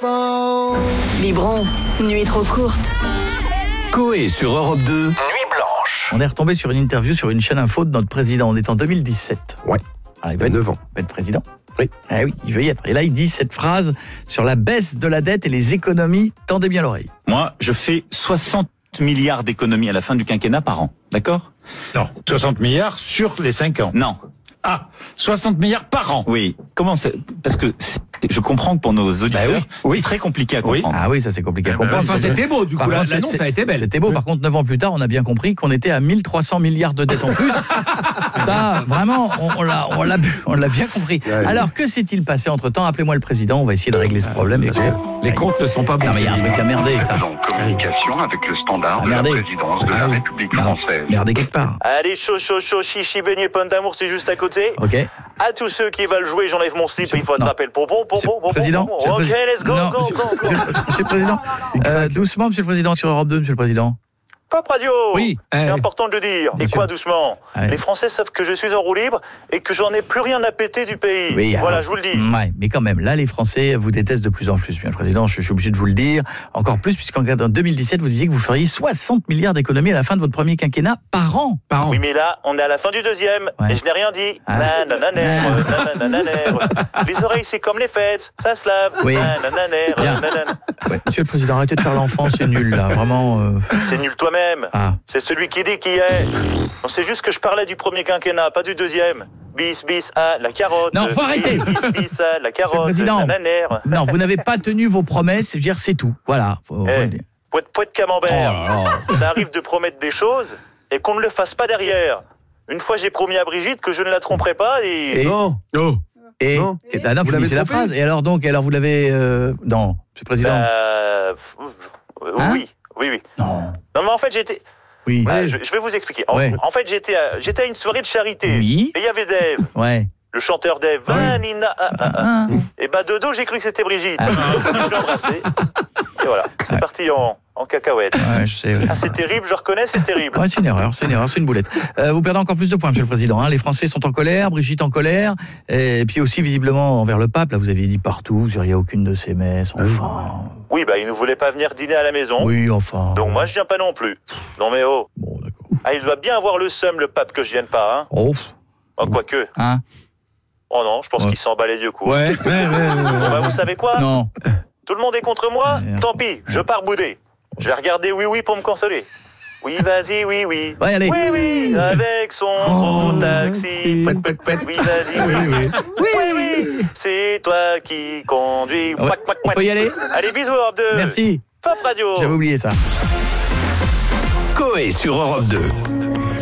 Biberon, nuit trop courte. Coé sur Europe 2, Nuit Blanche. On est retombé sur une interview sur une chaîne info de notre président. On est en 2017. Ouais. Ah, il y a 9 ans. va être président. Oui. Ah oui, il veut y être. Et là, il dit cette phrase sur la baisse de la dette et les économies. Tendez bien l'oreille. Moi, je fais 60 milliards d'économies à la fin du quinquennat par an. D'accord ? Non, 60 milliards sur les 5 ans. Non. Ah, 60 milliards par an. Oui. Comment c'est ? Parce que je comprends que pour nos auditeurs, oui. c'est très compliqué à comprendre. Ah oui, ça c'est compliqué à comprendre. Enfin, c'était beau, du coup, Par contre, l'annonce a été belle. C'était beau, par contre, 9 ans plus tard, on a bien compris qu'on était à 1300 milliards de dettes en plus. Ça, vraiment, on l'a bien compris. Alors, que s'est-il passé entre-temps ? Appelez-moi le président, on va essayer de régler ce problème. Parce que Les comptes ne sont pas bons. non, mais il y a un truc à merder, ça. En communication avec le standard de la présidence de la République française. Merdez quelque part. Allez, chaud, chichi, beignet, pomme d'amour, c'est juste à côté. Ok. À tous ceux qui veulent jouer, j'enlève mon slip, il faut attraper le pompon. Président. Ok, let's go, Non, go. Monsieur le Président. Doucement, Monsieur le Président, sur Europe 2, Monsieur le Président. Pape Radio. Oui. C'est important de le dire. Et quoi, doucement ? Ouais. Les Français savent que je suis en roue libre et que j'en ai plus rien à péter du pays. Oui, voilà, alors, je vous le dis. Ouais, mais quand même, là, les Français vous détestent de plus en plus, Monsieur le Président. Je suis obligé de vous le dire. Encore plus, puisqu'en 2017, vous disiez que vous feriez 60 milliards d'économies à la fin de votre premier quinquennat par an. Oui, mais là, on est à la fin du deuxième. Ouais. Et je n'ai rien dit. Ah. Nanananère. Les oreilles, c'est comme les fêtes. Ça se lave. Oui. Nanananère, Bien. nanana. Ouais, Monsieur le Président, arrêtez de faire l'enfant, c'est nul, là. Vraiment. C'est nul toi-même. Ah. C'est celui qui dit qui est. Non, c'est juste que je parlais du premier quinquennat, pas du deuxième. Bis, à la carotte. Non, faut arrêter. Bis, à la carotte. Président. Nananère. Non, vous n'avez pas tenu vos promesses, je veux dire, c'est tout. Voilà. Faut le dire. Poète camembert. Oh. Ça arrive de promettre des choses et qu'on ne le fasse pas derrière. Une fois, j'ai promis à Brigitte que je ne la tromperai pas et... Non. Oh. Et, Non. non, Vous vous l'avez finissez la trompé phrase. Et alors vous l'avez... Non, Monsieur le Président. Hein Oui. Non. Non, mais en fait, j'étais... Oui. je vais vous expliquer. Ouais. En fait, j'étais à une soirée de charité. Oui. Et il y avait Dave, Ouais. le chanteur Dave. Vanina. Et de dos, j'ai cru que c'était Brigitte. Je l'ai embrassé. Et voilà, c'est parti en cacahuète. Ouais, je sais. Oui. Ah, c'est terrible, je reconnais, c'est terrible. Ouais, c'est une erreur, c'est une boulette. Vous perdez encore plus de points, Monsieur le Président. Hein. Les Français sont en colère, Brigitte en colère, et puis aussi visiblement envers le pape. Là, vous aviez dit partout, vous n'iriez à aucune de ces messes. Enfin. Oui, il ne voulait pas venir dîner à la maison. Oui, enfin. Donc moi, je viens pas non plus. Non mais oh. Bon, d'accord. Ah, il doit bien avoir le seum, le pape, que je vienne pas, hein. Oh. Oh, quoique. Hein. Oh non, je pense Ouais. qu'il s'en bat les yeux coups. Ouais. Bon, vous savez quoi ? Non. Tout le monde est contre moi ? Ouais. Tant pis, je pars bouder. Je vais regarder Oui pour me consoler. Oui, vas-y, oui. Ouais, allez. Oui, avec son gros taxi. Pet, oui, vas-y, oui. C'est toi qui conduis. Ouais. On peut y aller ? Allez, bisous, Europe 2. Merci. Pop Radio. J'avais oublié ça. Coé sur Europe 2.